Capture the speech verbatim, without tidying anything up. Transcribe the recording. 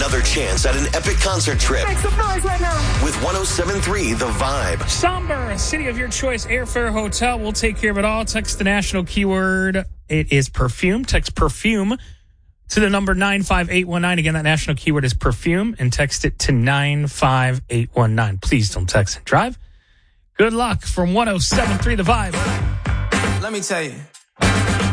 another chance at an epic concert trip. Make some noise right now. With one oh seven point three The Vibe. Somber, city of your choice, airfare, hotel. We'll take care of it all. Text the national keyword. It is perfume. Text perfume to the number nine five eight one nine. Again, that national keyword is perfume, and text it to nine five eight one nine. Please don't text and drive. Good luck from one oh seven point three The Vibe. Let me tell you.